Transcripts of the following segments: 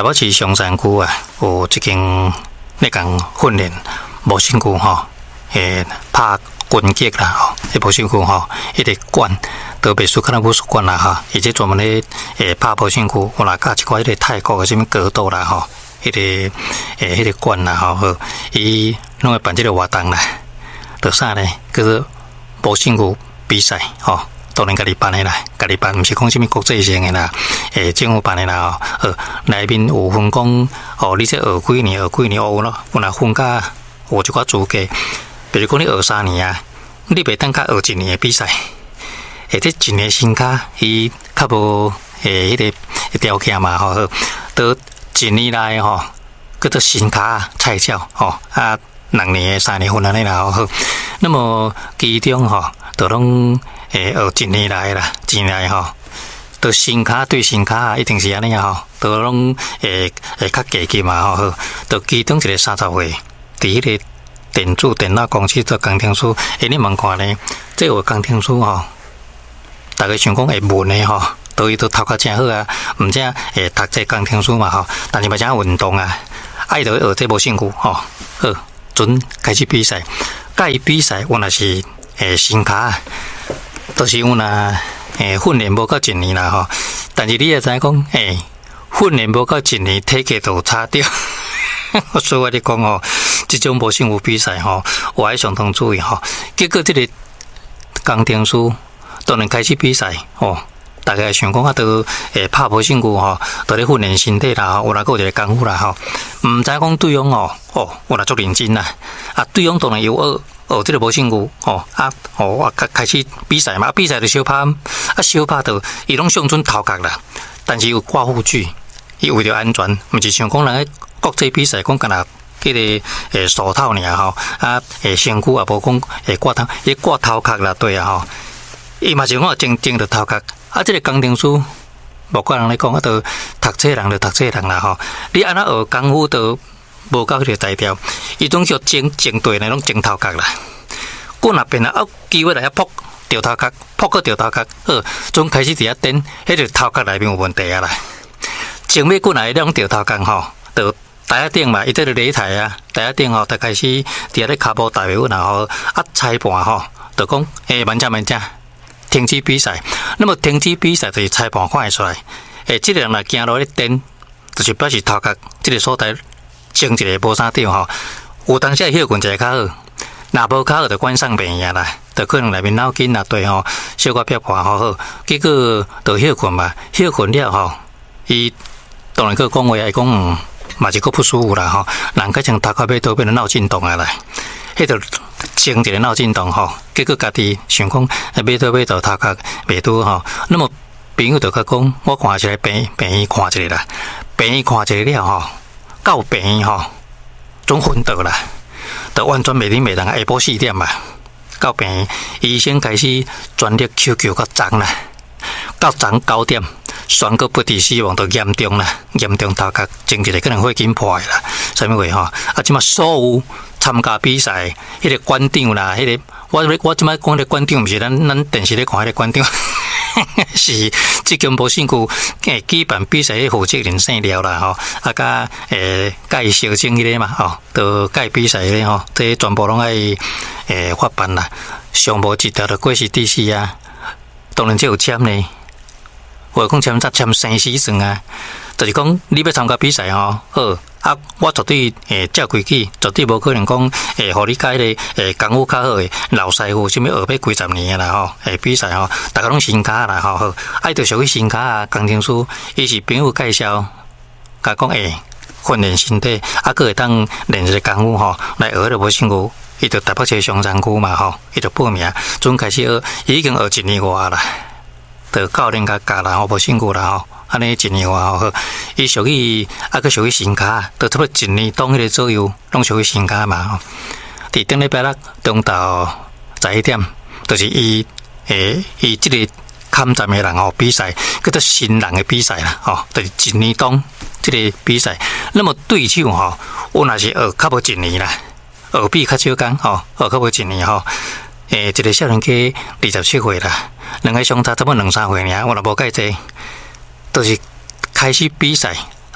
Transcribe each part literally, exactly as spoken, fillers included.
台北市松山区啊，有一间咧讲训练无身躯吼，诶，拍拳击啦吼，迄无身躯吼，迄个馆，都别说可能武术馆啦吼，而且专门咧诶拍无身躯，有啦教一寡迄个泰国诶什么格斗啦吼，迄个诶迄个馆啦吼，好，伊拢会办即个活动啦，着啥呢？叫做无身躯比赛吼。当然，家己办的啦，家己办，毋是讲什么国际性的啦，诶，政府办的啦，哦，内面有分讲，哦，你这学几年，学几年有咯，有若分甲有一寡资格，比如讲你学三年啊，你袂当甲学一年的比赛，诶，这一年身卡伊较无诶迄个条件嘛，吼，到一年内吼，叫做身卡菜鸟，吼啊，两年、三年份安尼啦，吼，那么其中吼，都拢。诶，学一年来啦，一年来吼，都身卡对身卡一定是安尼啊吼，都拢诶诶较加级嘛吼，都其中一个三十岁，伫迄个电子电脑公司做工程师，诶，你问看呢？这有工程师吼，大家想讲会文的吼，都伊都头壳真好啊，毋只诶读这工程师嘛吼，但是嘛正运动啊，爱着学这无兴趣吼，好，准开始比赛，甲伊比赛，我若是诶身卡。都是有啦，诶，训练无够一年啦吼，但是你也知讲，诶，训练无够一年，体格都差掉。所以我咧讲吼，这种无胜负比赛吼，我还相当注意吼。结果这个工程师当然开始比赛吼，大家想讲啊，都诶拍无胜负吼，都咧训练身体啦吼，有哪个一个功夫啦吼，毋知讲对方哦，哦，有哪足认真啦，啊，对方当然有学。哦，这个无兴趣哦啊哦啊，开始比赛嘛，比赛就小拍啊，小拍就伊拢上准头壳啦，但是有挂护具，伊为了安全，毋是像讲人咧国际比赛讲干那迄个诶手套尔吼啊诶身躯也无讲诶挂头，伊挂头壳啦对啊吼，伊嘛是讲正正着头壳啊，这个工程师无怪人咧讲啊，都读册人就读册人啦吼，你安那学功夫都。无够迄个材料，伊总叫整整对那种整头壳啦。过那边啊，啊，机会来遐扑掉头壳，扑个掉头壳，好，总开始伫遐等，迄个头壳内面有问题啊啦。前尾过来那种掉头壳吼，就台下顶嘛，伊这个擂台啊，台下顶吼，就开始伫遐咧骹步大尾然后啊裁判吼，就讲诶，慢只慢只停止比赛。那么停止比赛就是裁判看会出来，诶，这个人若行落咧等，就是表示头壳这个所在。整一个无啥掉吼，有当时休困一个较好，若无较好就关上病呀啦，就可能内面脑筋啊对吼，小可变化好好，结果就休困嘛，休困了吼，伊当然去讲话会讲，嗯，嘛是个不舒服啦吼，人家从头壳尾都变成脑震动啊啦，迄个整一个脑震动吼，结果家己想讲尾都尾到头壳袂拄吼，那么朋友就甲讲，我看起来病病医看一个啦，病医看一个了吼。到病院吼，总昏倒啦，就完全袂灵袂当，下晡四点嘛，到病院医生开始全力求救到昨啦，到昨九点，宣告不治死亡，就严重啦，严重头壳整一个可能会筋破啦，啥物话吼？啊，即马所有参加比赛，迄个馆长啦，迄个我我即马讲的馆长，毋是咱咱电视咧看迄个馆长。是即间无兴趣诶，举办比赛诶负责人姓廖啦吼，啊甲诶甲伊小整迄个嘛吼，都甲伊比赛咧吼，这全部拢爱诶发办啦。上无一条就过是第四啊，当然这有签呢，我讲签则签生死算啊，就是讲你要参加比赛吼，好。啊，我绝对诶照规矩，绝对无可能讲诶，互你甲迄个诶功夫较好诶老师傅，什物学要几十年啦吼，诶比赛吼，大家拢新卡啦吼，好，爱着属于新卡啊，工程师，伊是朋友介绍，甲讲诶训练身体，啊，佮会当练一个功夫吼，来学着无辛苦，伊着台北市松山区嘛吼，伊着报名，准开始学，已经学一年外啦，着教练甲教啦，吼无辛苦啦吼。安尼一年外吼，伊属于啊，佮属于新卡，都差不多一年当迄个左右，拢属于新卡嘛吼。伫顶礼拜六中昼十一点，就是伊诶，伊即个看站的人吼比赛，叫做新人的比赛啦吼，就是一年当即个比赛。那么对手吼，我若是学较无一年啦，学比较少工吼，学较无一年吼。诶，一个少年家二十七岁啦，两个相差差不多两三岁尔，我若无介济。都是开始比赛，啊，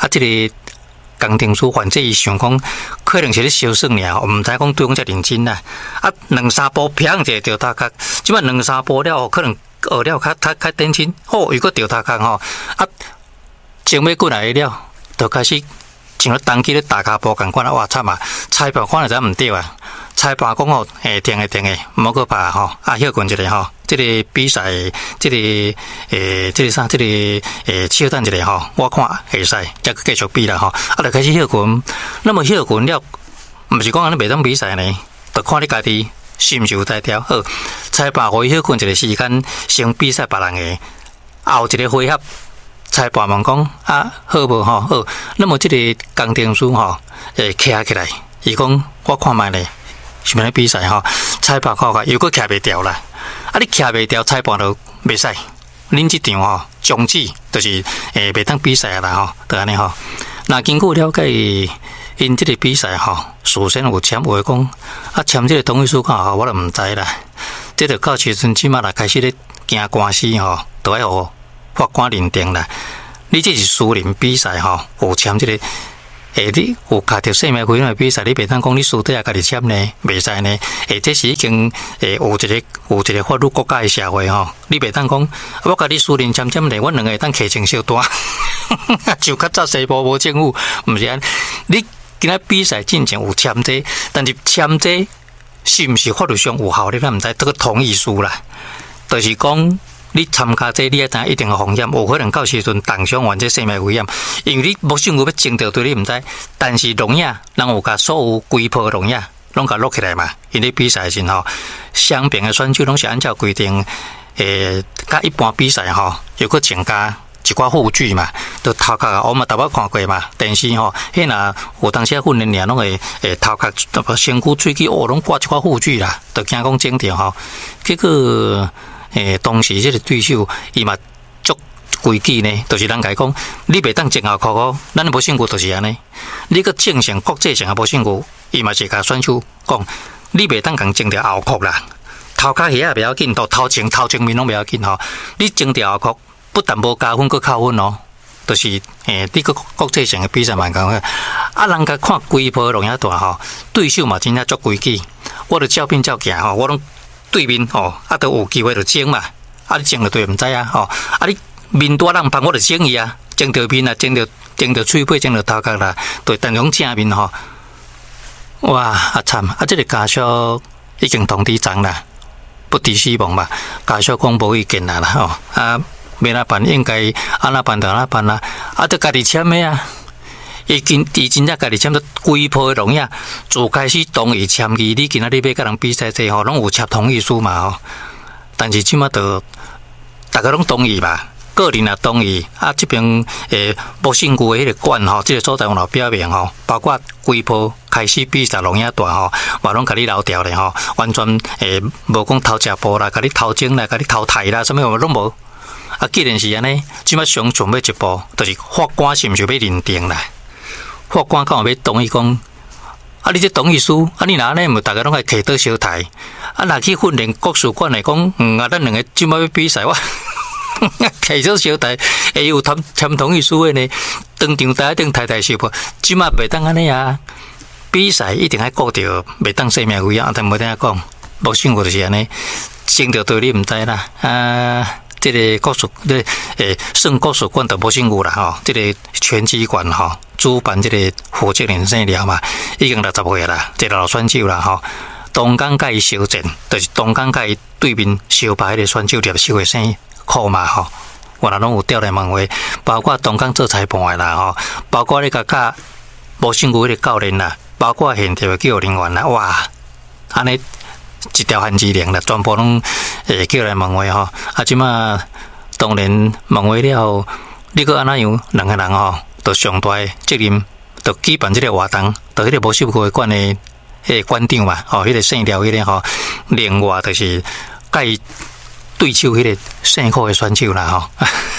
啊，这个工程师患者伊想讲，可能是咧小算尔，毋知讲对方遮认真啦。啊，两三步砰者掉头壳，即摆两三步了，可能学了较较较点轻，哦，又搁掉头壳吼，啊，前尾过来了，就开始像咧当机咧大骹步共款啊，哇惨啊！裁判看了才毋对啊，裁判讲吼，诶，停诶停诶，毋好搁拍吼，啊，休困一下吼。这个比赛，这个诶，这个啥，这个诶，稍等一下吼，我看会使，再继续比啦吼。啊，就开始休困，那么休困了，毋是讲安尼袂当比赛呢，就看你家己是毋是有在调。好，裁判互伊休困一个时间，先比赛别人诶，后一个回合，裁判问讲啊，好无吼？好，那么这个工程师吼，诶，徛起来，伊讲我看卖咧，是咪咧比赛吼？裁判看看，又搁徛袂调啦。啊！你徛袂调，裁判就袂使。恁即场吼终止，就是诶袂当比赛啦吼，就安尼吼。那经过了解，因即个比赛吼，事先有签话讲，啊签即个同意书看吼，我就毋知啦。即个到时阵即马来开始咧行官司吼，都要互法官认定啦。你这是私人比赛吼，有签即个。诶，你有卡着生命危险的比赛，你袂当讲你私底下家己签呢，袂使呢。诶，这是已经诶有一个有一个法律国家的社会吼，你袂当讲我甲你私人签签呢，我两个会当骑成小单，就较早西部无政府，毋是安。你今仔比赛进前有签这，但是签这是毋是法律上有效，你咱毋知。这个同意书啦，就是讲。你参加这，你要知一定的风险，有可能到时阵当伤患者生命危险，因为你无想过要争到对你毋知，但是龙影，人有甲所有规破龙影，拢甲录起来嘛。因为比赛时吼，双边的选手拢是按照规定，诶，甲一般比赛吼，又搁增加一寡护具嘛，都头壳我嘛逐摆看过嘛，电视吼，迄若有当时训练员拢会诶头壳、身躯、喙齿哦，拢挂一寡护具啦，就惊讲整着吼，结果。诶，当时这个对手伊嘛足规矩呢，就是人家讲，你袂当前后靠靠，咱无信过就是安尼。你个正常国际上也无信过，伊嘛是甲选手讲，你袂当共争着后壳啦，头壳遐也袂要紧，到头前头前面拢袂要紧吼。你争着后壳，不但无加分，佫扣分哦。就是诶，你个国际上的比赛蛮讲个，啊，人家看规波龙遐大吼，对手嘛真正足规矩，我著照拼照行吼，我拢。对面吼，啊，都有机会就争嘛，啊，你争就对毋知啊，吼，啊，你面大人帮我就争伊啊，争到面啊，争到争到喙皮，争到头壳啦，对，但用正面吼，哇，啊惨，啊，这个家属已经通知长啦，不敌死亡嘛，家属讲无意见啦啦，吼，啊，要哪办应该安那办就安那办啦，啊，得家己签的啊。伊真伊真正家己签得规破的龙影，自开始同意签字，你今仔日要甲人比赛这吼，拢有签同意书嘛吼。但是即马都大家拢同意吧，个人也同意。啊，这边诶，博信区的迄个馆吼，这个所在有老表明吼，包括规破开始比赛龙影大吼，嘛拢甲你留掉咧吼，完全诶无讲偷食步啦，甲你偷整啦，甲你偷抬啦，什么拢无。啊，既然是安尼，即马上准备一步，就是法官是毋是要认定啦？法官讲要同意讲，啊，你这同意书，啊，你若安尼，毋大家拢爱骑倒小台，啊，若去训练国术馆来讲，嗯啊，咱两个即摆要比赛，我骑倒小台，会有签签同意书的呢，当场台顶台台是不？即摆袂当安尼啊，比赛一定爱顾着，袂当生命危险，但无听讲，无信我就是安尼，争着对你毋知啦，啊。这个国术，这诶，算国术馆就无信有啦吼。这个拳击馆吼，主办这个负责人生了嘛，已经六十岁啦，一个老选手啦吼。东港甲伊相战，就是东港甲伊对面相排迄个选手叶秀生靠嘛吼。我若拢有调来问话，包括东港做裁判的啦吼，包括你甲甲无信有迄个教练啦，包括现场的救护人员啦，哇，安尼。一条限制令啦，全部拢诶叫来问话吼。啊，即马当然问话了后，你搁安那样两个人吼，就上大诶责任，就举办即个活动，就迄个无收区馆诶迄个馆长嘛，吼，迄个姓廖迄个吼，另外就是甲伊对手迄个姓柯诶选手啦吼。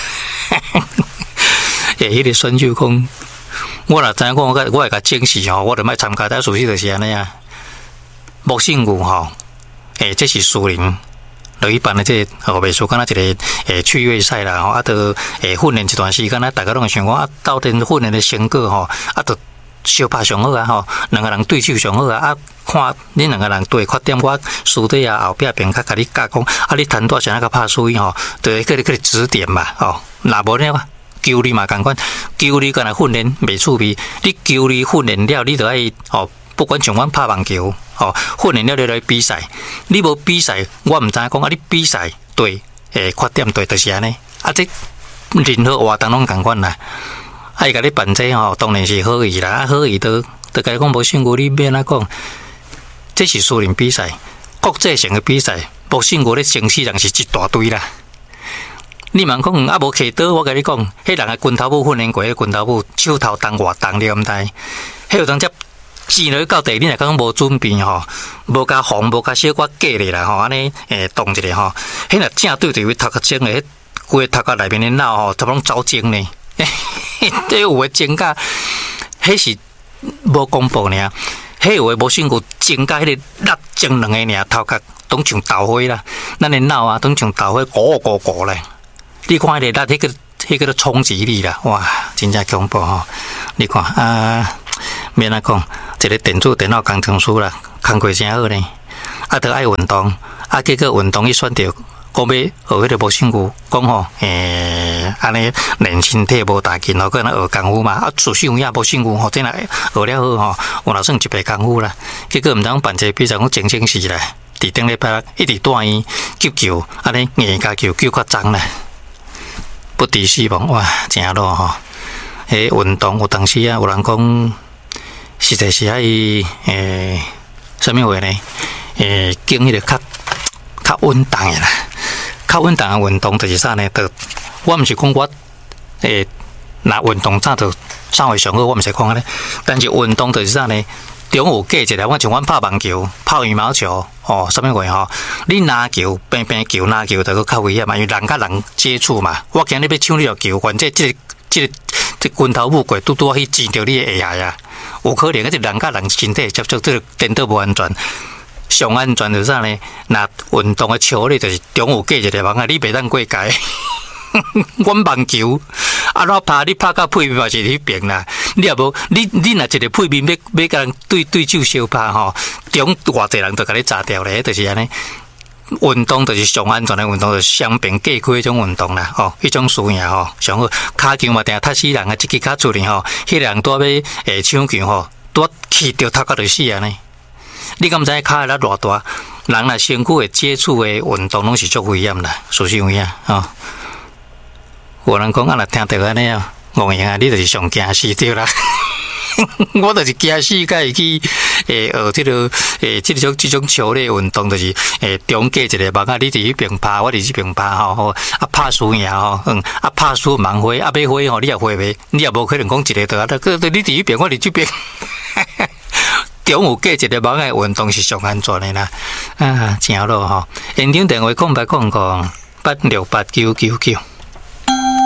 诶，迄个选手讲，我若知影讲我我会甲证实吼，我就莫参加，但事实就是安尼啊，无信用吼。诶，这是私人就一般的这哦，袂输敢若一个诶趣味赛啦吼，啊，都诶训练一段时间啊，大家拢会想讲啊，斗阵训练的成果吼，啊，都相拍上好啊吼，两个人对手上好啊，啊，看恁两个人对缺点，我输底啊后壁边较甲你教讲，啊，你谈多啥个拍输伊吼，就会叫你叫你指点嘛，吼，若无呢？球类嘛，共款，球类干若训练袂趣味，你球类训练了，你就爱哦，不管像阮拍棒球，哦，训练了你来比赛，你无比赛，我毋知影讲啊，你比赛对，诶，缺点对，就是安尼，啊，这任何活动拢共款啦，啊，伊甲你办这吼，当然是好意啦，啊，好意都都甲你讲无信过，你免安讲，这是私人比赛，国际性的比赛，无信过咧，城市人是一大堆啦。你问讲啊，无客刀，我甲你讲，迄人个拳头母训练过，迄拳头母手头重活重，你毋知？迄有当只钱落去到地，你若讲无准备吼，无加防，无加小可假咧啦吼，安尼诶动一下吼，迄若正对着伊头壳精诶，迄规头壳内面诶脑吼，差不多走精呢。迄有诶精甲，迄是无公布尔，迄有诶无信过精甲迄个力精两个尔，头壳拢像豆花啦，咱诶脑啊，拢像豆花咕咕咕咧。你看迄个力，迄个迄个冲击力啦，哇，真正恐怖吼！你看啊，免啊讲，一个电子电脑工程师啦，工课真好呢，啊，得爱运动，啊，结果运动伊选择讲要学迄个无辛苦，讲吼，诶，安尼练身体无大劲吼，可能学功夫嘛，啊，属相也无辛苦吼，真来学了好吼，有若算一辈功夫啦，结果毋知办这比赛，我整整是啦，伫顶礼拜一直带伊救救，安尼硬加救救较脏啦。不敌死亡，哇，真咯吼！诶，运动有当时啊，有人讲，实在是爱诶，什么话呢？诶，经迄个较较稳当诶啦，较稳当诶运动就是啥呢？就我毋是讲我诶，若运动早就啥会上好，我毋是讲咧。但是运动就是啥呢？中有假一个，我像阮拍棒球、拍羽毛球，哦，什么话吼？你拿球、平平球、拿球，就较危险嘛，因为人甲人接触嘛。我今日要抢你条球，反正这个、这个、这拳头母过，拄拄去击到你的下牙呀，有可能，这人甲人身体接触，这个颠倒无安全。上安全就是啥呢？那运动的球咧，就是中有假一个，网啊，你袂当过界。阮棒球，啊，怎拍你拍到配面嘛是迄边啦。你也无，你你若一个配面要要甲人对对手相拍吼，中偌济人都甲你炸掉咧，就是安尼。运动就是上安全的运动，就是双边隔开迄种运动啦，吼，迄种输赢吼上好。骹球嘛，定踢死人啊，一支骹出呢吼，迄个人拄要诶抢球吼，拄起着头壳就死安尼。你敢知骹力偌大？人若身躯诶接触诶运动拢是足危险啦，属实危险吼。有人讲啊，若听到安尼啊，王爷啊，你就是上惊死对啦。我就是惊死，甲会去诶学这个诶这种这种球类运动，就是诶中间一个网啊，你伫迄边拍，我伫这边拍吼吼，啊拍输赢吼，嗯，啊拍输盲花，啊要花吼，你也花袂，你也无可能讲一个得啊，个你伫迄边，我伫这边。中有假一个网诶运动是上安全的啦，啊，正咯吼。现场电话空白空空八六八九九九。